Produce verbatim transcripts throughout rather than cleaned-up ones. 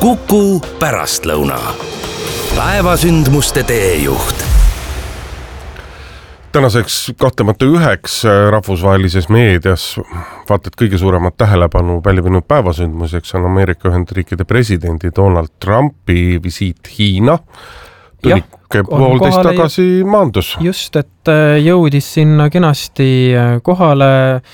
Kuku pärastlõuna. Päevasündmuste teejuht. Tänaseks kahtlemata üheks rahvusvahelises meedias vaata, et kõige suuremat tähelepanu pälvinud päevasündmuseks on Ameerika Ühendriikide presidendi Donald Trumpi visiit Hiina. Tunike poolteist tagasi maandus. Just, et jõudis sinna kenasti kohale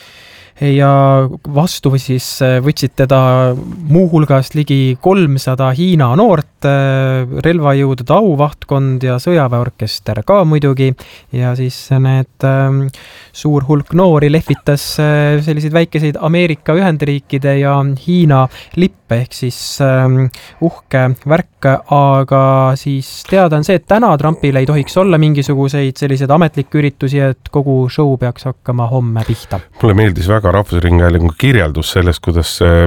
ja vastu siis võtsid teda muuhulgas ligi kolmsada Hiina noort, relvajõudude auvahtkond ja sõjaväeorkester ka muidugi, ja siis need ähm, suur hulk noori lehvitas äh, selliseid väikeseid Ameerika Ühendriikide ja Hiina lippe, ehk siis ähm, uhke värk, aga siis teada on see, et täna Trumpil ei tohiks olla mingisuguseid selliseid ametlikke üritusi, et kogu show peaks hakkama homme pihta. Mulle meeldis väga Rahvusringhäälingu kirjeldus sellest, kuidas see,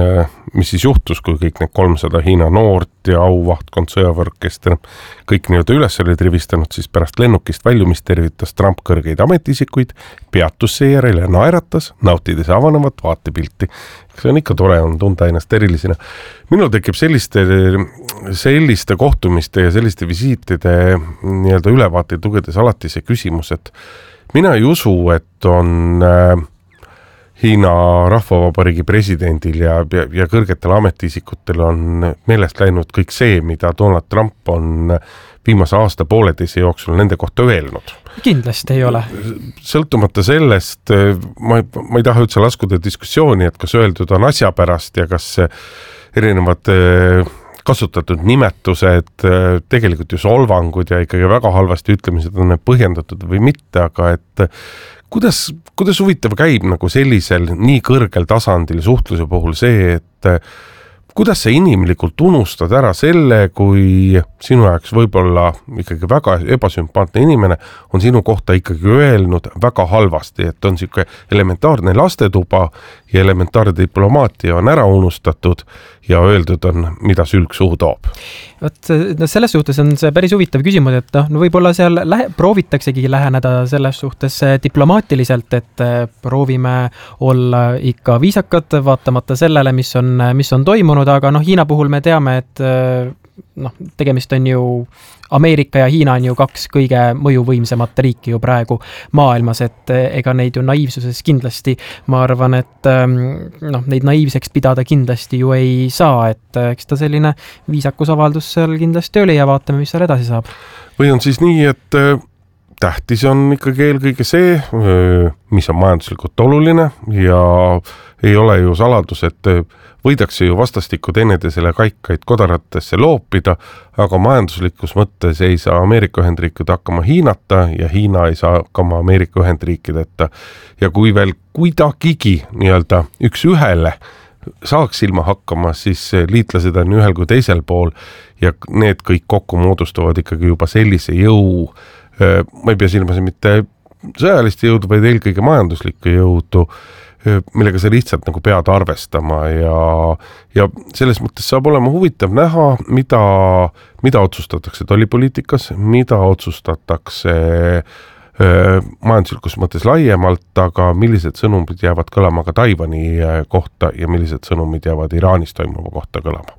mis siis juhtus, kui kõik need kolmsada Hiina noort ja auvahtkond, sõjaväeorkester kõik nii-öelda üles olid rivistanud, siis pärast lennukist väljumist tervitas Trump kõrgeid ametiisikuid, peatus seejärel ja naeratas, nautides avanevat vaatepilti. See on ikka tore, on tunda ennast erilisena. Minul tekib selliste, selliste kohtumiste ja selliste visiitide nii-öelda ülevaateid lugedes alati see küsimus, et mina ei usu, et on äh, Hiina rahvavabariigi presidendil ja, ja, ja kõrgetel ametiisikutel on meelest läinud kõik see, mida Donald Trump on viimase aasta pooleteise jooksul nende kohta öelnud. Kindlasti ei ole. Sõltumata sellest, ma, ma ei taha üldse laskuda diskussiooni, et kas öeldud on asja pärast ja kas erinevad kasutatud nimetused, tegelikult ju solvangud ja ikkagi väga halvasti ütlemised on need põhjendatud või mitte, aga et Kuidas, kuidas huvitav käib nagu sellisel nii kõrgel tasandil suhtluse puhul see, et kuidas sa inimlikult unustad ära selle, kui sinu jaoks võib-olla ikkagi väga ebasümpaatne inimene on sinu kohta ikkagi öelnud väga halvasti, et on siuke elementaarne lastetuba ja elementaarne diplomaatia on ära unustatud ja öeldud on, mida sülg suhu toob. Võt, no selles suhtes on see päris huvitav küsimus, et no, no võib-olla seal lähe, proovitaksegi läheneda selles suhtes diplomaatiliselt, et proovime olla ikka viisakad, vaatamata sellele, mis on, mis on toimunud, aga noh, Hiina puhul me teame, et noh, tegemist on ju Ameerika ja Hiina on ju kaks kõige mõjuvõimsemat riiki ju praegu maailmas, et ega neid ju naiivsuses kindlasti, ma arvan, et noh, neid naiivseks pidada kindlasti ju ei saa, et eks ta selline viisakusavaldus seal kindlasti oli ja vaatame, mis seal edasi saab. Või on siis nii, et tähtis on ikkagi eelkõige see, mis on majanduslikult oluline ja ei ole ju saladus, et võidakse ju vastastikku teineteisele kaikaid kodaratesse loopida, aga majanduslikus mõttes ei saa Ameerika Ühendriikid hakkama Hiinata ja Hiina ei saa hakkama Ameerika Ühendriikideta. Ja kui veel kuidagigi nii-öelda üks ühele saaks ilma hakkama, siis liitlased on ühel kui teisel pool ja need kõik kokku moodustavad ikkagi juba sellise jõu, ma ei pea silmas mitte sõjalist jõudu, vaid eelkõige majanduslikku jõudu, millega sa lihtsalt nagu pead arvestama ja, ja selles mõttes saab olema huvitav näha, mida, mida otsustatakse tollipoliitikas, mida otsustatakse öö, majanduslikus mõttes laiemalt, aga millised sõnumid jäävad kõlama ka Taiwani kohta ja millised sõnumid jäävad Iraanis toimuva kohta kõlama.